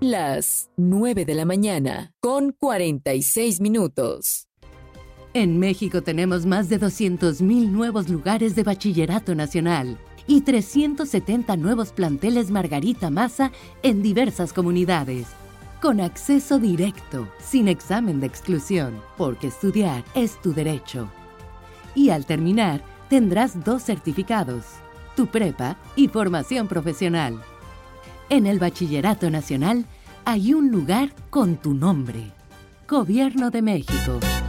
Las 9 de la mañana, con 46 minutos. En México tenemos más de 200,000 nuevos lugares de bachillerato nacional y 370 nuevos planteles Margarita Maza en diversas comunidades. Con acceso directo, sin examen de exclusión, porque estudiar es tu derecho. Y al terminar, tendrás 2 certificados, tu prepa y formación profesional. En el Bachillerato Nacional hay un lugar con tu nombre. Gobierno de México.